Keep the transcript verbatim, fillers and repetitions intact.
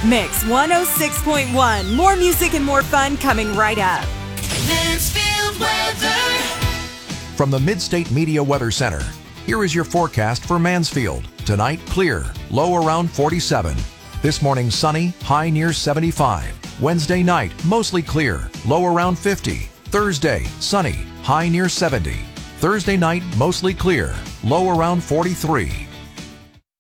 Mix one oh six point one. More music and more fun coming right up. Mansfield weather. From the Midstate Media Weather Center, here is your forecast for Mansfield. Tonight, clear, low around forty-seven. This morning, sunny, high near seventy-five. Wednesday night, mostly clear, low around fifty. Thursday, sunny, high near seventy. Thursday night, mostly clear, low around forty-three.